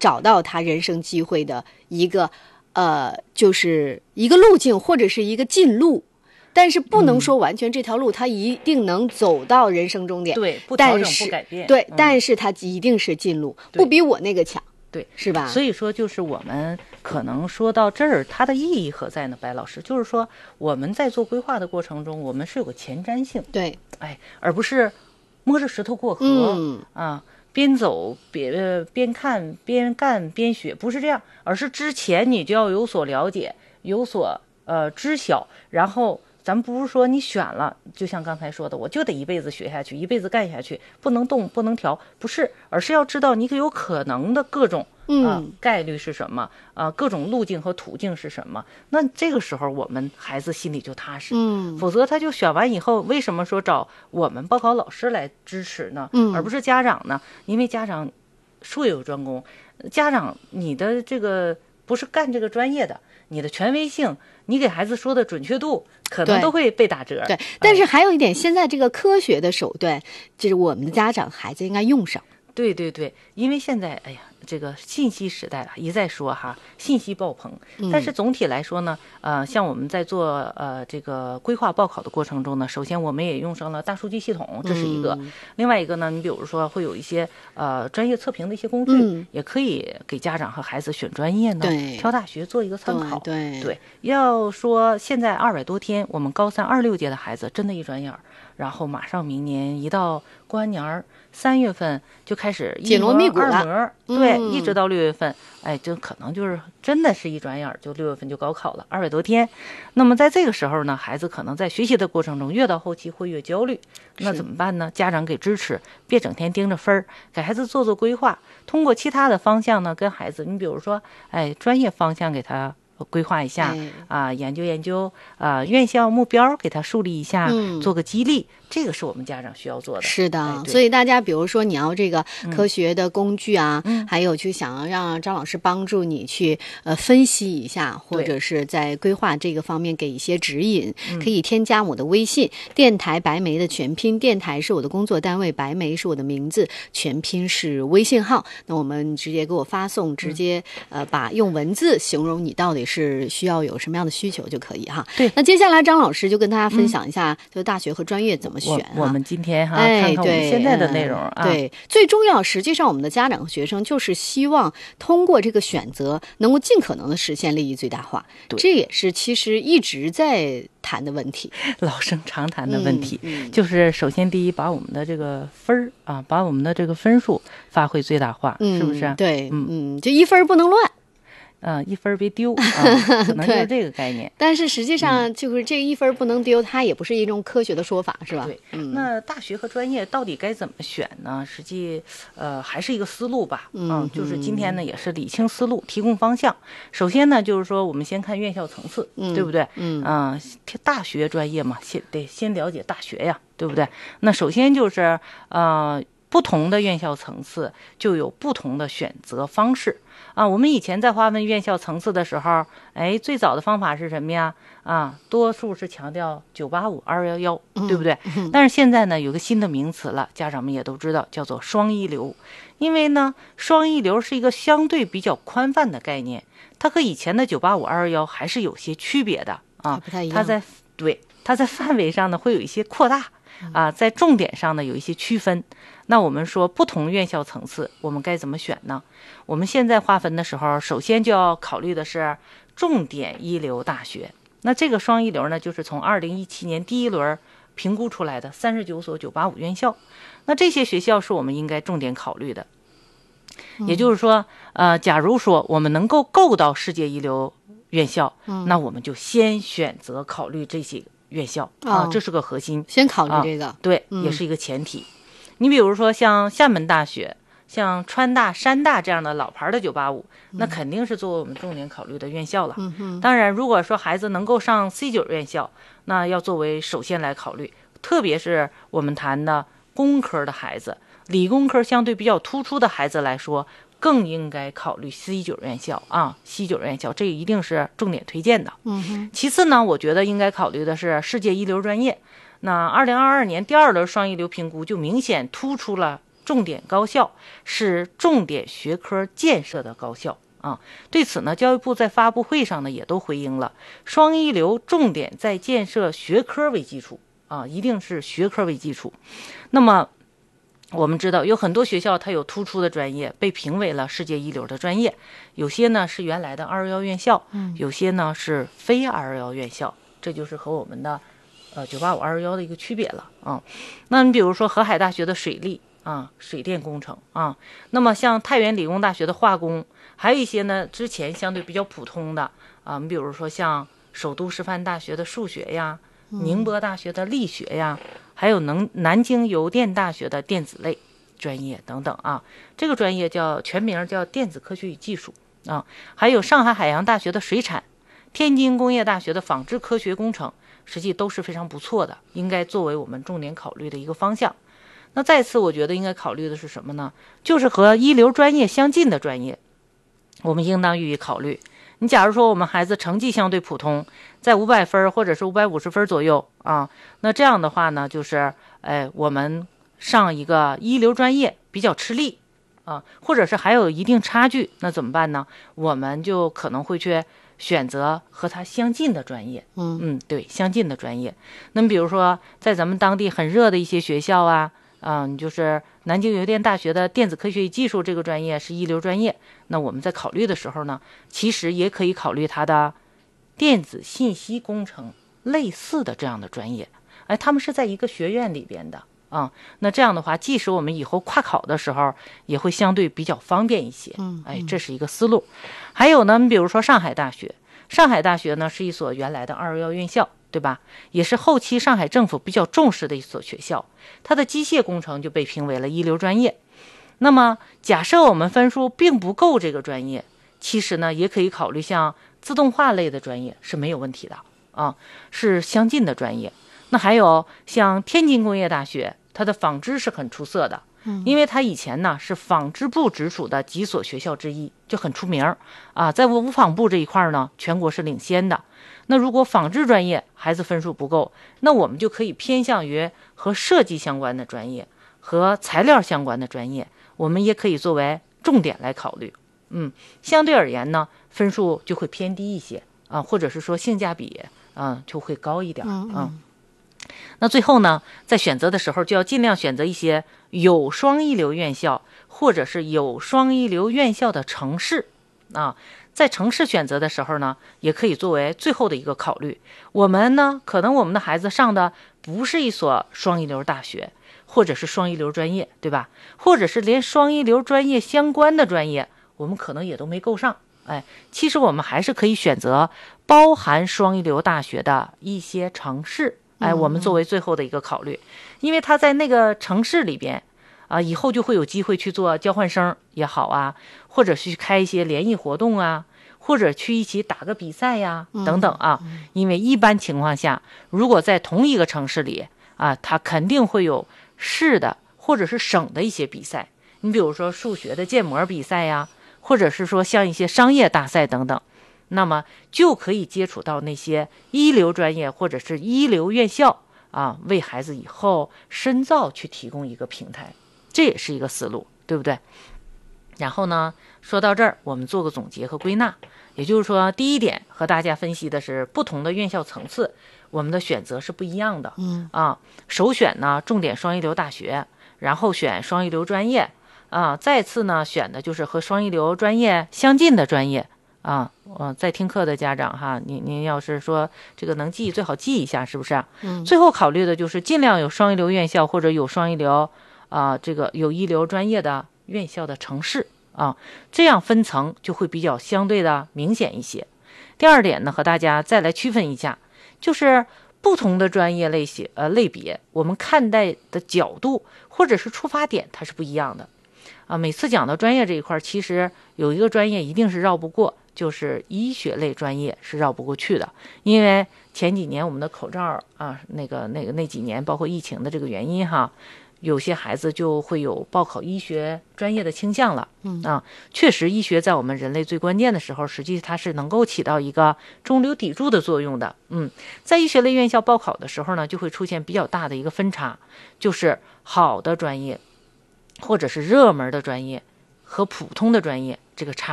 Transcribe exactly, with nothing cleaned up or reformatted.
找到他人生机会的一个呃，就是一个路径或者是一个近路。但是不能说完全这条路他一定能走到人生终点， 嗯、对，不调整不改变， 对、 嗯， 但是他一定是近路，不比我那个强， 对， 是吧？ 所以说就是我们可能说到这儿，它的意义何在呢？白老师，就是说我们在做规划的过程中，我们是有个前瞻性， 对， 哎，而不是摸着石头过河， 嗯啊。边走边呃边看边干边学，不是这样，而是之前你就要有所了解，有所呃知晓，然后咱们不是说你选了，就像刚才说的，我就得一辈子学下去，一辈子干下去，不能动不能调，不是，而是要知道你有可能的各种啊、呃、概率是什么啊、呃，各种路径和途径是什么。那这个时候我们孩子心里就踏实， 嗯， 否则他就选完以后，为什么说找我们报考老师来支持呢？ 嗯， 而不是家长呢？因为家长术有专攻，家长你的这个不是干这个专业的，你的权威性，你给孩子说的准确度，可能都会被打折。 对，对，但是还有一点，现在这个科学的手段，就是我们的家长孩子应该用上。 对对对，因为现在哎呀，这个信息时代了，一再说哈，信息爆棚。但是总体来说呢，呃，像我们在做呃这个规划报考的过程中呢，首先我们也用上了大数据系统，这是一个。嗯、另外一个呢，你比如说会有一些呃专业测评的一些工具，嗯、也可以给家长和孩子选专业呢，挑大学做一个参考。 对 对, 对，要说现在二百多天，我们高三二六届的孩子真的一转眼儿。然后马上明年一到过完年儿，三月份就开始一模二模，对， 嗯、 一直到六月份，哎，就可能就是真的是一转眼就六月份就高考了，二百多天。那么在这个时候呢，孩子可能在学习的过程中越到后期会越焦虑，那怎么办呢？家长给支持，别整天盯着分儿，给孩子做做规划，通过其他的方向呢，跟孩子，你比如说，哎，专业方向给他规划一下啊、呃，研究研究啊、呃，院校目标给他树立一下，嗯、做个激励，这个是我们家长需要做的。 是的， 哎、 所以大家比如说你要这个科学的工具啊， 嗯、 还有去想要让张老师帮助你去呃分析一下，或者是在规划这个方面给一些指引，可以添加我的微信、嗯、电台白梅的全拼，电台是我的工作单位，白梅是我的名字，全拼是微信号。那我们直接给我发送，直接、嗯、呃把用文字形容你到底是需要有什么样的需求就可以哈。 对， 那接下来张老师就跟大家分享一下，嗯、就大学和专业怎么选、啊我。我们今天哈、 哎、 看看我们现在的内容啊。 对，最重要，实际上我们的家长和学生就是希望通过这个选择，能够尽可能的实现利益最大化。这也是其实一直在谈的问题， 老生常谈的问题， 嗯嗯、 就是首先第一，把我们的这个分儿啊，把我们的这个分数发挥最大化， 嗯、 是不是？ 对，嗯嗯，就一分不能乱。 嗯，一分别丢，啊、可能就是这个概念。 但是实际上，就是这一分不能丢，它也不是一种科学的说法，是吧？ 对。 嗯、 那大学和专业到底该怎么选呢？实际，呃，还是一个思路吧。 嗯、 啊，就是今天呢，也是理清思路，提供方向。首先呢，就是说我们先看院校层次， 嗯、 对不对？ 嗯。 啊、呃，大学专业嘛，先得先了解大学呀，对不对？那首先就是呃。不同的院校层次就有不同的选择方式啊。我们以前在划分院校层次的时候，哎，最早的方法是什么呀？啊，多数是强调九八五、二幺幺，对不对？ 嗯、 但是现在呢，有个新的名词了，家长们也都知道，叫做双一流。因为呢，双一流是一个相对比较宽泛的概念，它和以前的九八五、二幺幺还是有些区别的啊。 不太一样。 它在对它在范围上呢会有一些扩大。啊，在重点上呢有一些区分。那我们说不同院校层次，我们该怎么选呢？我们现在划分的时候，首先就要考虑的是重点一流大学。那这个双一流呢，就是从二零一七年第一轮评估出来的三十九所九八五院校。那这些学校是我们应该重点考虑的。也就是说，呃，假如说我们能够够到世界一流院校， 嗯、 那我们就先选择考虑这些院校、 哦、 啊，这是个核心， 先考虑这个， 啊、对、 嗯， 也是一个前提。你比如说像厦门大学、像川大、山大这样的老牌的九八五，那肯定是作为我们重点考虑的院校了。 嗯哼， 当然，如果说孩子能够上 C 九院校，那要作为首先来考虑，特别是我们谈的工科的孩子、理工科相对比较突出的孩子来说，更应该考虑 C 九院校啊 ，C 九院校这一定是重点推荐的。 嗯哼。 其次呢，我觉得应该考虑的是世界一流专业。那二零二二年第二轮双一流评估就明显突出了重点高校，是重点学科建设的高校啊。对此呢，教育部在发布会上呢也都回应了，双一流重点在建设学科为基础啊，一定是学科为基础。那么我们知道有很多学校它有突出的专业被评为了世界一流的专业，有些呢是原来的二幺幺院校，有些呢是非二幺幺院校，这就是和我们的呃九八五二幺幺的一个区别了啊。那你比如说河海大学的水利啊，水电工程啊，那么像太原理工大学的化工，还有一些呢之前相对比较普通的啊，你比如说像首都师范大学的数学呀，宁波大学的力学呀，还有能南京邮电大学的电子类专业等等啊，这个专业叫全名叫电子科学与技术啊，还有上海海洋大学的水产，天津工业大学的纺织科学工程，实际都是非常不错的，应该作为我们重点考虑的一个方向。那再次我觉得应该考虑的是什么呢？就是和一流专业相近的专业，我们应当予以考虑。你假如说我们孩子成绩相对普通，在五百分或者是五百五十分左右啊，那这样的话呢，就是哎，我们上一个一流专业比较吃力啊，或者是还有一定差距，那怎么办呢？我们就可能会去选择和他相近的专业。 嗯嗯，对，相近的专业。那么比如说在咱们当地很热的一些学校啊。嗯，就是南京邮电大学的电子科学与技术这个专业是一流专业，那我们在考虑的时候呢，其实也可以考虑它的电子信息工程类似的这样的专业，哎，他们是在一个学院里边的啊、嗯。那这样的话，即使我们以后跨考的时候，也会相对比较方便一些。 嗯， 哎，这是一个思路。还有呢，比如说上海大学，上海大学呢是一所原来的二幺幺院校。对吧？也是后期上海政府比较重视的一所学校，它的机械工程就被评为了一流专业。那么假设我们分数并不够这个专业，其实呢也可以考虑像自动化类的专业是没有问题的啊，是相近的专业。那还有像天津工业大学，它的纺织是很出色的，因为它以前呢是纺织部直属的几所学校之一，就很出名啊，在无纺部这一块呢，全国是领先的。那如果纺织专业孩子分数不够，那我们就可以偏向于和设计相关的专业，和材料相关的专业，我们也可以作为重点来考虑。嗯，相对而言呢，分数就会偏低一些啊，或者是说性价比啊就会高一点啊。嗯那最后呢，在选择的时候就要尽量选择一些有双一流院校，或者是有双一流院校的城市啊。在城市选择的时候呢，也可以作为最后的一个考虑。我们呢，可能我们的孩子上的不是一所双一流大学，或者是双一流专业，对吧？或者是连双一流专业相关的专业，我们可能也都没够上。哎，其实我们还是可以选择包含双一流大学的一些城市，哎，我们作为最后的一个考虑，因为他在那个城市里边。啊，以后就会有机会去做交换生也好啊，或者是去开一些联谊活动啊，或者去一起打个比赛呀，等等啊。因为一般情况下，如果在同一个城市里啊，它肯定会有市的或者是省的一些比赛。你比如说数学的建模比赛呀，或者是说像一些商业大赛等等，那么就可以接触到那些一流专业或者是一流院校啊，为孩子以后深造去提供一个平台。这也是一个思路，对不对？然后呢，说到这儿，我们做个总结和归纳。也就是说，第一点和大家分析的是不同的院校层次，我们的选择是不一样的。 嗯啊，首选呢重点双一流大学，然后选双一流专业啊，再次呢选的就是和双一流专业相近的专业啊。呃，在听课的家长哈，您您要是说这个能记，最好记一下，是不是？ 嗯， 最后考虑的就是尽量有双一流院校或者有双一流。啊，这个有一流专业的院校的城市啊，这样分层就会比较相对的明显一些。第二点呢，和大家再来区分一下，就是不同的专业类型呃类别，我们看待的角度或者是出发点它是不一样的啊。每次讲到专业这一块，其实有一个专业一定是绕不过，就是医学类专业是绕不过去的，因为前几年我们的口罩啊，那个那个那几年包括疫情的这个原因哈。有些孩子就会有报考医学专业的倾向了， 嗯啊，确实，医学在我们人类最关键的时候，实际它是能够起到一个中流砥柱的作用的，嗯，在医学类院校报考的时候呢，就会出现比较大的一个分差，就是好的专业， 或者是热门的专业和普通的专业这个差